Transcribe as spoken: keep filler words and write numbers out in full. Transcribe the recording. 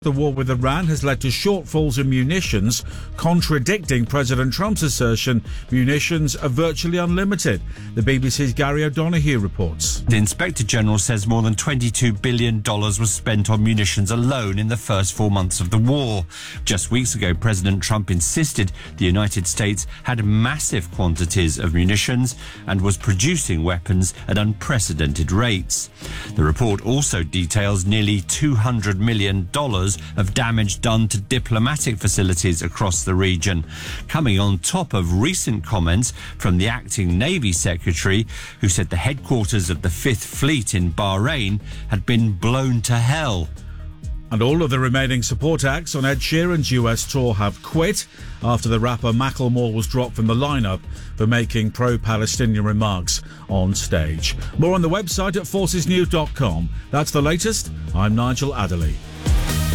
The war with Iran has led to shortfalls in munitions, contradicting President Trump's assertion munitions are virtually unlimited. The B B C's Gary O'Donoghue reports. The Inspector General says more than twenty-two billion dollars was spent on munitions alone in the first four months of the war. Just weeks ago, President Trump insisted the United States had massive quantities of munitions and was producing weapons at unprecedented rates. The report also details nearly two hundred million dollars of damage done to diplomatic facilities across the region, coming on top of recent comments from the acting Navy Secretary, who said the headquarters of the Fifth Fleet in Bahrain had been blown to hell. And all of the remaining support acts on Ed Sheeran's U S tour have quit after the rapper Macklemore was dropped from the lineup for making pro-Palestinian remarks on stage. More on the website at forces news dot com. That's the latest. I'm Nigel Adderley.